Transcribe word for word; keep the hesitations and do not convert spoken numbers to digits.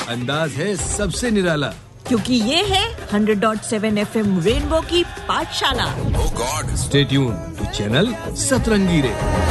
अंदाज है सबसे निराला, क्योंकि ये है hundred point seven F M rainbow की पाठशाला। Oh God! Stay tune to channel सतरंगी रे।